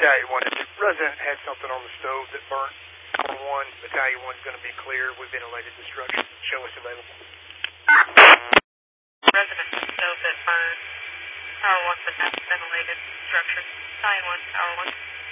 Battalion 1. If the resident had something on the stove that burnt, Tower 1, Battalion 1 is going to be clear. We've ventilated destruction. Show us available. Resident stove that burned. Tower 1, ventilated destruction. Battalion 1, Tower 1.